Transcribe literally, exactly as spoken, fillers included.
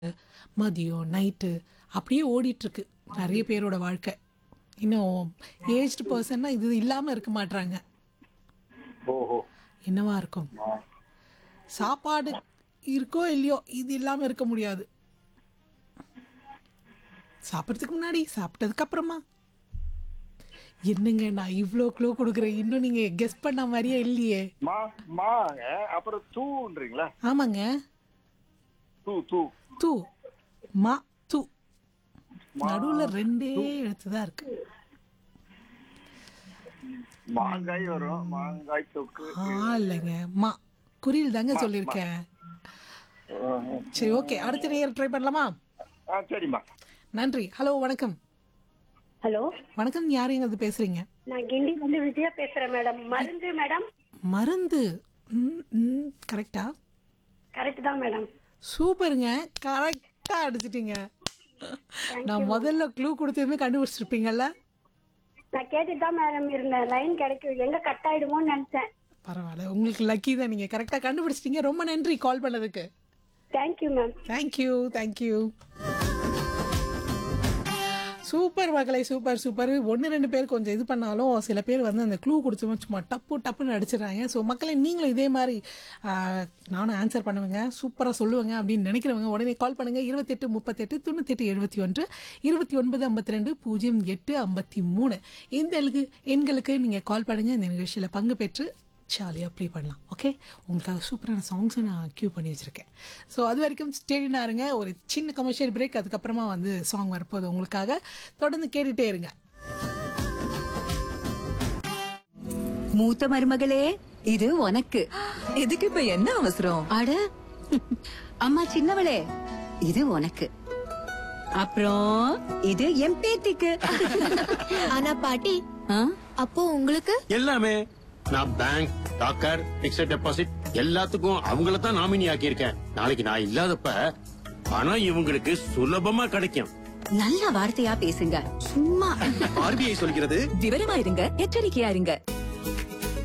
மதியம், நைட்டு அப்படியே ஓடிட்டுருக்கு நிறைய பேரோட வாழ்க்கை. இன்னும் ஏஜ்டு பர்சன்னா இது இல்லாமல் இருக்க மாட்றாங்க. ஓஹோ! என்னவா இருக்கும்? ஆ. சாப்பாடு இருக்கோ இல்லையோ இது இல்லாமல் இருக்க முடியாது. சாப்பிட்றதுக்கு முன்னாடி, சாப்பிட்டதுக்கு அப்புறமா. என்னங்க நான் இவ்வளோ க்ளூ கொடுக்குறேன், இன்னும் நீங்கள் கெஸ் பண்ண மாதிரியே இல்லையே. மா மாங்க அப்புறம் தூன்றீங்களா? ஆமாங்க. தூ தூ தூ மா தூ மா நடுவில் ரெண்டே எழுத்து தான் இருக்கு. மாங்காய் வரும், மாங்காய் தொக்கு. ஆ இல்லைங்க, மா குறியில் தாங்க சொல்லியிருக்கேன். சரி, ஓகே, அடுத்த நேரம் ட்ரை பண்ணலாமா? ஆ சரிம்மா. நன்றி. ஹலோ, வணக்கம். ஹலோ, வணக்கம், யார் எங்க பேசுறீங்க? நான் கிண்டி வந்து விஜயா பேசுறேன் மேடம். மருந்து மேடம். மருந்து. ம், ம், கரெக்டா? கரெக்ட் தான் மேடம். சூப்பருங்க, கரெக்டா அடிச்சிட்டீங்க. நான் முதல்ல க்ளூ கொடுத்ததுமே கண்டுபிடிச்சிருப்பீங்கல்ல. நான் கேட்டுட்டு தான் மேடம் இருந்தேன், லைன் கிடைக்கும் எங்க கட் ஆயிடுமோன்னு நினைச்சேன். பரவாயில்ல, உங்களுக்கு லக்கி தான், நீங்கள் கரெக்டாக கண்டுபிடிச்சிட்டீங்க. ரொம்ப நன்றி கால் பண்ணதுக்கு. Thank you ma'am. Thank you thank you. Super மக்களை, சூப்பர் சூப்பர். ஒன்று ரெண்டு பேர் கொஞ்சம் இது பண்ணாலும் சில பேர் வந்து அந்த க்ளூ கொடுத்து சும்மா டப்பு டப்புன்னு அடிச்சிடறாங்க. ஸோ மக்களை நீங்களும் இதே மாதிரி ஆஹ், நானும் ஆன்சர் பண்ணுவேங்க, சூப்பராக சொல்லுவேங்க அப்படின்னு நினைக்கிறவங்க உடனே கால் பண்ணுங்கள். இருபத்தெட்டு முப்பத்தெட்டு தொண்ணூத்தெட்டு எழுபத்தி ஒன்று இருபத்தி ஒன்பது ஐம்பத்தி ரெண்டு பூஜ்ஜியம் எட்டு ஐம்பத்தி மூணு இந்த எண்களுக்கு எண்களுக்கு நீங்கள் கால் பண்ணுங்கள். இந்த நிகழ்ச்சியில் பங்கு பெற்று ஜாலியாக ப்ளே பண்ணலாம். ஓகே, உங்களுக்காக சூப்பரான சாங்ஸை நான் க்யூ பண்ணி வச்சுருக்கேன். ஸோ அது வரைக்கும் ஸ்டேடினா இருங்க. ஒரு சின்ன கமர்ஷியல் பிரேக், அதுக்கப்புறமா வந்து சாங் வரப்போகுது உங்களுக்காக. தொடர்ந்து கேட்டுகிட்டே இருங்க. மூத்த மருமகளே, இது உனக்கு. எதுக்கு இப்ப என்ன அவசரம்? அட அம்மா சின்னவளே, இது உனக்கு. அப்புறம் இது என் பேத்திக்கு. ஆனா பாட்டி, ஆ? அப்போ உங்களுக்கு எல்லாமே நான் பேங்க், டாக்கர், பிக்ஸட் டெபாசிட் எல்லாத்துக்கும் அவங்கள தான் நாமினி ஆக்கியிருக்கேன். நாளைக்கு நான் இல்லாதப்ப பணம் இவங்களுக்கு சுலபமா கிடைக்கும். நல்ல வார்த்தையா பேசுங்க. சும்மா ஆர்பிஐ சொல்கிறது விவரமா இருங்க, எச்சரிக்கையா இருங்க.